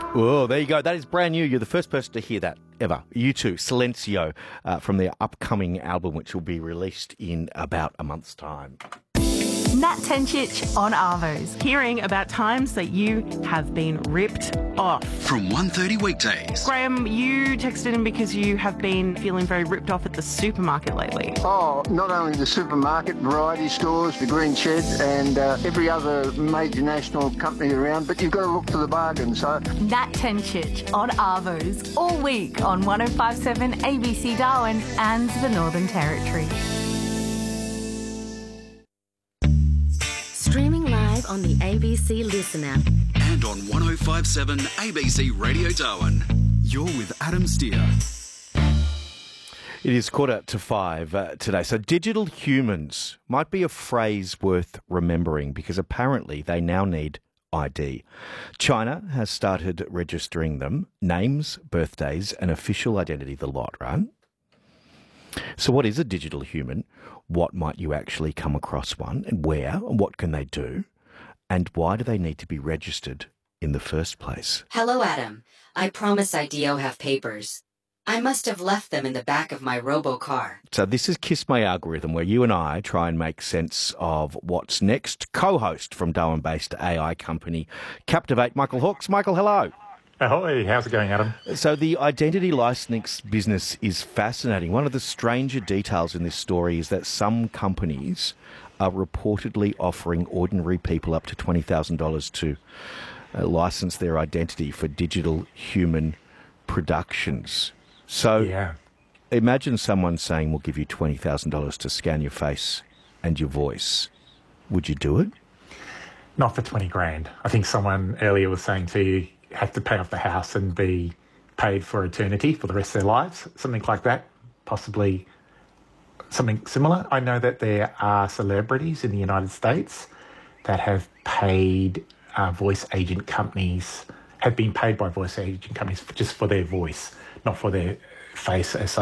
Oh, there you go. That is brand new. You're the first person to hear that ever. U2, Silencio, from their upcoming album, which will be released in about a month's time. Nat Tencic on Arvos. Hearing about times that you have been ripped off. From 1:30 weekdays. Graham, you texted in because you have been feeling very ripped off at the supermarket lately. Oh, not only the supermarket, variety stores, the Green Shed and every other major national company around, but you've got to look for the bargain. So Nat Tencic on Arvos all week on 105.7 ABC Darwin and the Northern Territory. Streaming live on the ABC Listen app. And on 105.7 ABC Radio Darwin. You're with Adam Steer. It is 4:45 today. So digital humans might be a phrase worth remembering because apparently they now need ID. China has started registering them, names, birthdays, and official identity, the lot, right? So what is a digital human? What might you actually come across one, and where, and what can they do? And why do they need to be registered in the first place? Hello, Adam. I promise IDEO have papers. I must have left them in the back of my robo-car. So this is Kiss My Algorithm, where you and I try and make sense of what's next. Co-host from Darwin-based AI company Captivate, Michael Hawkes. Michael, hello. Ahoy, how's it going, Adam? So the identity licensing business is fascinating. One of the stranger details in this story is that some companies are reportedly offering ordinary people up to $20,000 to license their identity for digital human productions. So imagine someone saying, we'll give you $20,000 to scan your face and your voice. Would you do it? Not for 20 grand. I think someone earlier was saying to you, have to pay off the house and be paid for eternity for the rest of their lives, something like that, possibly something similar. I know that there are celebrities in the United States that have paid voice agent companies, have been paid by voice agent companies just for their voice, not for their face as such.